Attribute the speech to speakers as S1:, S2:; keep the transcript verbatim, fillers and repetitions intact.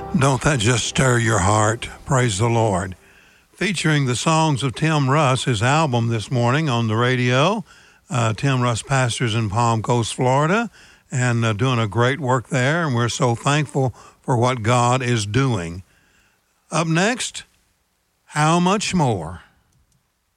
S1: Don't that just stir your heart? Praise the Lord. Featuring the songs of Tim Russ, his album this morning on the radio. Uh, Tim Russ pastors in Palm Coast, Florida, and uh, doing a great work there, and we're so thankful for what God is doing. Up next, How Much More?